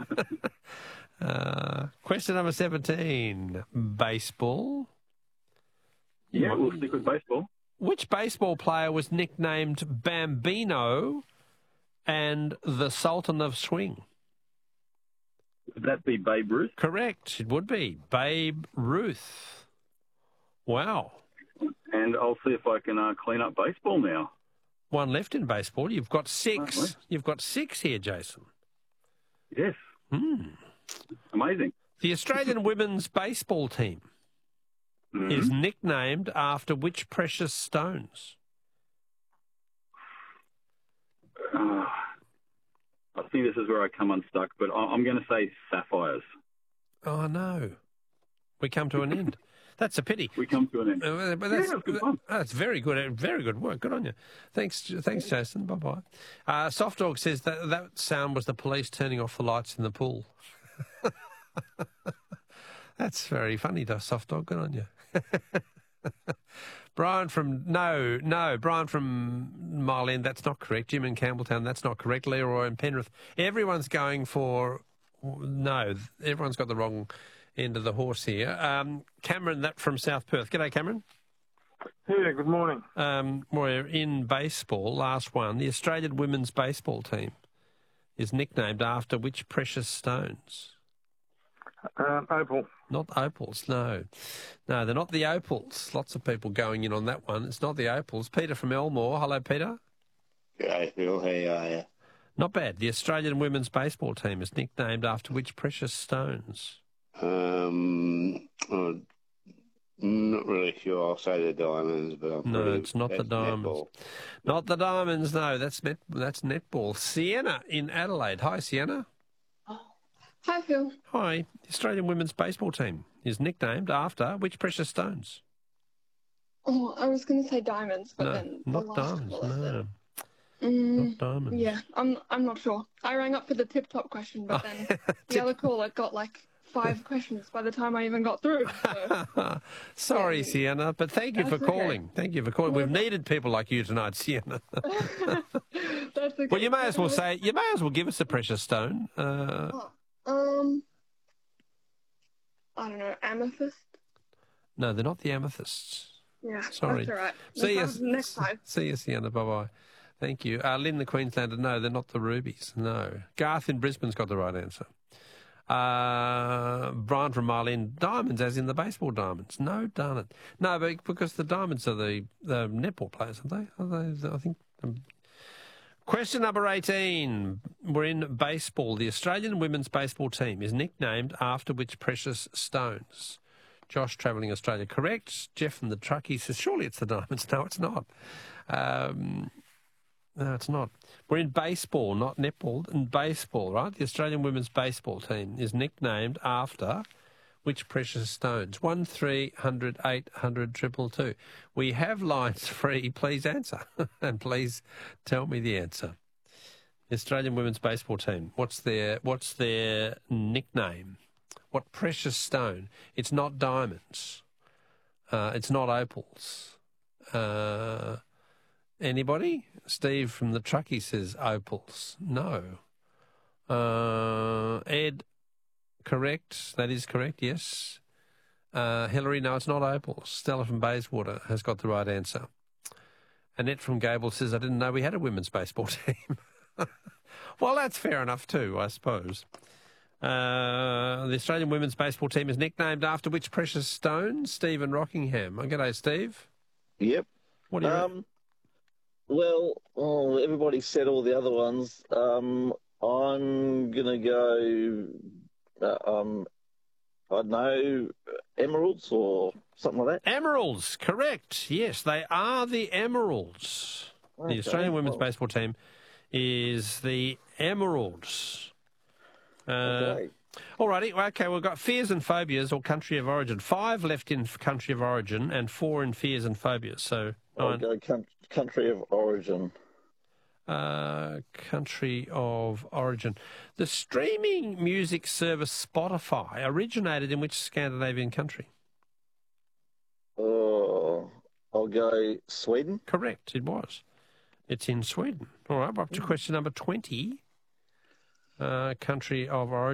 Question number 17. Baseball. Yeah, we'll stick with baseball. Which baseball player was nicknamed Bambino and the Sultan of Swing? Would that be Babe Ruth? Correct. It would be Babe Ruth. Wow. And I'll see if I can clean up baseball now. One left in baseball. You've got 6. Right. You've got 6 here, Jason. Yes. Amazing. The Australian women's baseball team is nicknamed after which precious stones? I think this is where I come unstuck, but I'm going to say sapphires. Oh, no. We come to an end. That's a pity. We come to an end. But that's, yeah, good fun. That's very good. Very good work. Good on you. Thanks, Jason. Bye-bye. Soft Dog says that sound was the police turning off the lights in the pool. That's very funny, Soft Dog. Good on you. Brian from Mile End, that's not correct. Jim in Campbelltown, that's not correct. Leroy and Penrith. Everyone's going for no. Everyone's got the wrong end of the horse here. Cameron, that from South Perth. G'day, Cameron. Yeah, good morning. We're in baseball. Last one. The Australian women's baseball team is nicknamed after which precious stones? Opal. Not opals, no. No, they're not the opals. Lots of people going in on that one. It's not the opals. Peter from Elmore. Hello, Peter. G'day, Phil. How are you? Not bad. The Australian women's baseball team is nicknamed after which precious stones? I'm not really sure. I'll say the diamonds, but no, it's not the diamonds. Netball. Not the diamonds. No, that's netball. Sienna in Adelaide. Hi, Sienna. Hi, Phil. Hi. The Australian women's baseball team is nicknamed after which precious stones? Oh, I was going to say diamonds, but no, then not diamonds. No, not diamonds. Yeah, I'm not sure. I rang up for the tip-top question, but then the other caller got like 5 questions by the time I even got through. So. Sorry, Sienna, but thank you for calling. Okay. Thank you for calling. We've needed people like you tonight, Sienna. That's okay. Well, you may as well give us a precious stone. I don't know, amethyst? No, they're not the amethysts. Yeah, sorry. That's all right. See you next time. See you, Sienna. Bye-bye. Thank you. Lynn the Queenslander, no, they're not the rubies. No. Garth in Brisbane's got the right answer. Brian from Mile End, diamonds, as in the baseball diamonds. No, darn it. No, but because the diamonds are the netball players, aren't they? I think... Question number 18. We're in baseball. The Australian women's baseball team is nicknamed after which precious stones? Josh, Travelling Australia, correct. Jeff from the Truckee says, surely it's the diamonds. No, it's not. No, it's not. We're in baseball, not netball. In baseball, right? The Australian women's baseball team is nicknamed after which precious stones? 1300 800 222. We have lines free. Please answer. And please tell me the answer. The Australian women's baseball team. What's their nickname? What precious stone? It's not diamonds. It's not opals. Anybody? Steve from the Truckee says opals. No. Ed, correct. That is correct, yes. Hillary, no, it's not opals. Stella from Bayswater has got the right answer. Annette from Gable says, I didn't know we had a women's baseball team. Well, that's fair enough too, I suppose. The Australian women's baseball team is nicknamed after which precious stone? Steve in Rockingham. G'day, Steve. Yep. What do you Well, everybody said all the other ones. I'm going to go, I don't know, emeralds or something like that. Emeralds, correct. Yes, they are the Emeralds. Okay. The Australian women's baseball team is the Emeralds. Okay. Alrighty, okay, we've got fears and phobias or country of origin. 5 left in country of origin and 4 in fears and phobias. So I'll go country of origin. Country of origin. The streaming music service Spotify originated in which Scandinavian country? I'll go Sweden. Correct, it was. It's in Sweden. All right, we're up to question number 20. Country of origin.